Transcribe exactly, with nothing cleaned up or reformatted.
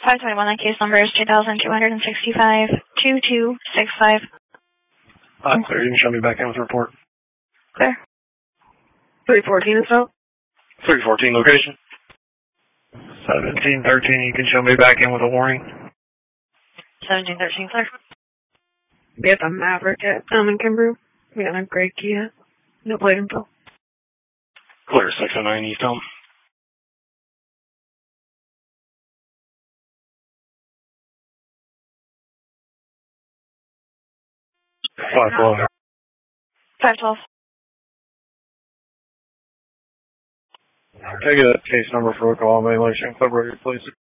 five twenty-one, that case number is two thousand two hundred sixty-five, two two six five. Uh, clear, you can show me back in with the report. Clear. three fourteen is out. three fourteen location. seventeen thirteen, you can show me back in with a warning. seventeen thirteen, clear. We have a Maverick at um, in Kimbrough. We got a gray Kia. No plate info. Clear, six oh nine East Elm. five twelve. five twelve. Can I get a case number for a call violation? February, please.